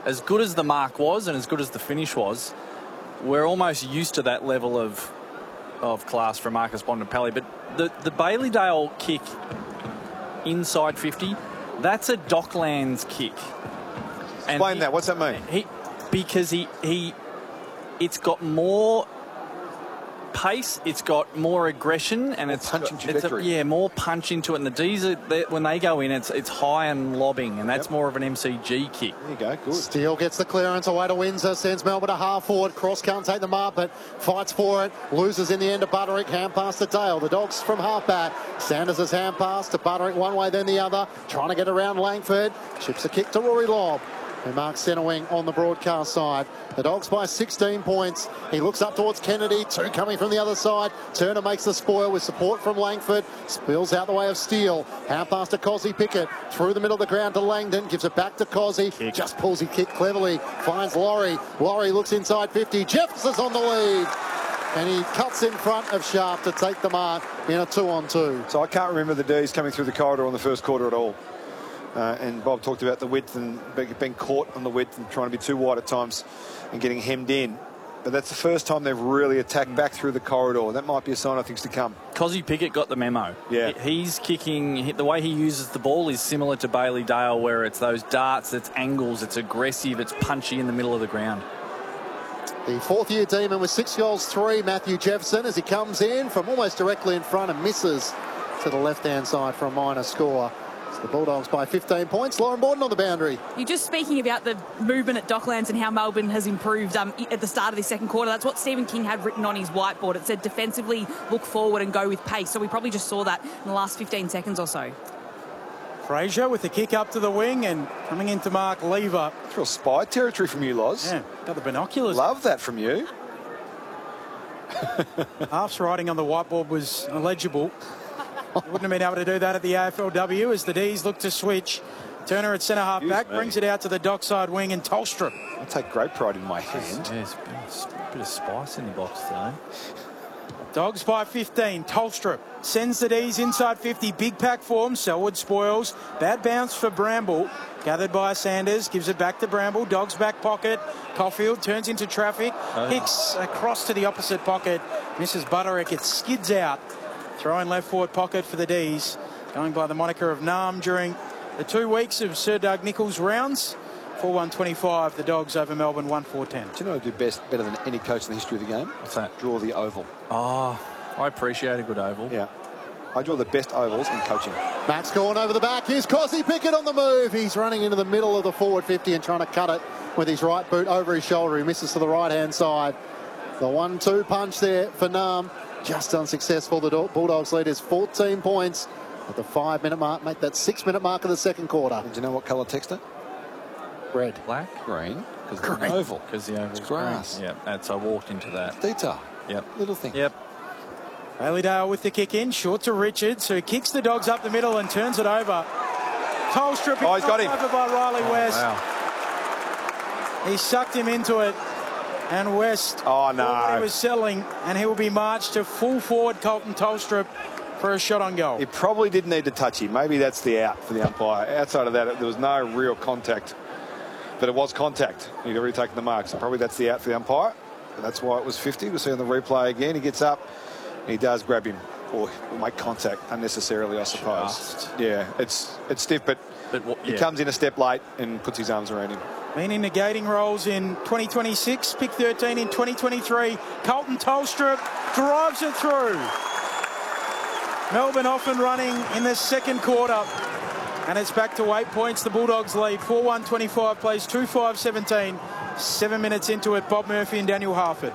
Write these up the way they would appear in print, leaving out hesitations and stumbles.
as good as the mark was and as good as the finish was, we're almost used to that level of class from Marcus Bontempelli. But the Bailey-Dale kick inside 50, that's a Docklands kick. Explain that. What's that mean? Because it's got more pace, it's got more aggression, and more it's punch and trajectory. more punch into it. And the D's when they go in, it's high and lobbing, and that's more of an MCG kick. There you go, good. Steele gets the clearance away to Windsor, sends Melbourne a half forward. Cross can't take the mark, but fights for it. Loses in the end to Butterick. Hand pass to Dale. The Dogs from half back. Sanders' hand pass to Butterick one way, then the other. Trying to get around Langford. Chips a kick to Rory Lobb, who marks centre wing on the broadcast side. The Dogs by 16 points. He looks up towards Kennedy. Two coming from the other side. Turner makes the spoil with support from Langford. Spills out the way of Steele. Hand pass to Cozzy Pickett. Through the middle of the ground to Langdon. Gives it back to Cozzy. Just pulls his kick cleverly. Finds Laurie. Laurie looks inside 50. Jeffers on the lead. And he cuts in front of Sharp to take the mark in a 2-on-2. So I can't remember the D's coming through the corridor in the first quarter at all. And Bob talked about the width and being caught on the width and trying to be too wide at times and getting hemmed in. But that's the first time they've really attacked back through the corridor. That might be a sign of things to come. Cozzy Pickett got the memo. Yeah. He's kicking, the way he uses the ball is similar to Bailey-Dale, where it's those darts, it's angles, it's aggressive, it's punchy in the middle of the ground. The fourth-year Demon with 6 goals, 3, Matthew Jefferson, as he comes in from almost directly in front and misses to the left-hand side for a minor score. The Bulldogs by 15 points. Lauren Borden on the boundary. You're just speaking about the movement at Docklands and how Melbourne has improved at the start of the second quarter. That's what Stephen King had written on his whiteboard. It said defensively look forward and go with pace. So we probably just saw that in the last 15 seconds or so. Fraser with the kick up to the wing and coming into Mark Lever. It's real spy territory from you, Loz. Yeah, got the binoculars. Love that from you. Half's writing on the whiteboard was illegible. Wouldn't have been able to do that at the AFLW as the D's look to switch. Turner at centre half back, brings it out to the Dockside wing, and Tolstrup. I take great pride in my hand. Yeah, there's a bit of spice in the box today. Dogs by 15. Tolstrup sends the D's inside 50. Big pack form. Selwood spoils. Bad bounce for Bramble. Gathered by Sanders. Gives it back to Bramble. Dogs back pocket. Caulfield turns into traffic. Hicks across to the opposite pocket. Misses Butterick. It skids out. Throwing left forward pocket for the D's. Going by the moniker of Nam during the 2 weeks of Sir Doug Nicholls' rounds. 4-1-25, the Dogs over Melbourne 1-4-10. Do you know what I do better than any coach in the history of the game? What's that? Draw the oval. Oh, I appreciate a good oval. Yeah. I draw the best ovals in coaching. Max Gawn over the back. Here's Cozzy Pickett on the move. He's running into the middle of the forward 50 and trying to cut it with his right boot over his shoulder. He misses to the right-hand side. The 1-2 punch there for Nam. Just unsuccessful. The Bulldogs lead is 14 points at the 5-minute mark. Make that 6-minute mark of the second quarter. Do you know what colour texter? Red. Black? Green. Because the oval. Because the oval's grass. Green. Yeah, I walked into that. Detail. Yep. Little thing. Yep. Bailey-Dale with the kick in. Short to Richards, who kicks the Dogs up the middle and turns it over. Tolstrup. Oh, he's got him. Over by Riley West. Wow. He sucked him into it. And West he was selling, and he will be marched to full forward Colton Tolstrup for a shot on goal. He probably didn't need to touch him. Maybe that's the out for the umpire. Outside of that, there was no real contact. But it was contact. He'd already taken the mark, so probably that's the out for the umpire. That's why it was 50. We'll see on the replay again. He gets up, and he does grab him, or make contact unnecessarily, I suppose. Just. Yeah, it's stiff, but he comes in a step late and puts his arms around him. Meaning negating roles in 2026, pick 13 in 2023. Colton Tolstrup drives it through. Melbourne off and running in the second quarter. And it's back to 8 points. The Bulldogs lead 4-1-25, plays 2-5-17. 7 minutes into it, Bob Murphy and Daniel Harford.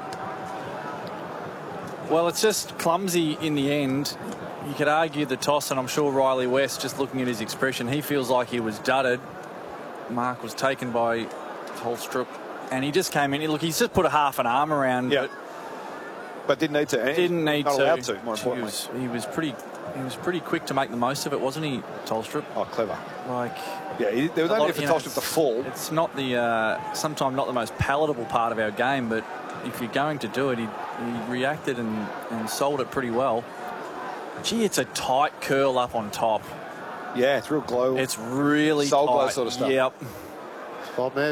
Well, it's just clumsy in the end. You could argue the toss, and I'm sure Riley West, just looking at his expression, he feels like he was dudded. Mark was taken by Tolstrup, and he just came in. Look, he's just put a half an arm around. Yeah. But didn't need to. Didn't need Not to. allowed to, more importantly. He was pretty quick to make the most of it, wasn't he, Tolstrup? Oh, clever. Like, yeah, there was no need for Tolstrup to fall. It's not the sometimes not the most palatable part of our game, but if you're going to do it, he reacted and sold it pretty well. Gee, it's a tight curl up on top. Yeah, it's real glow. It's really soul tight. glow sort of stuff. Yep. Bob Murphy.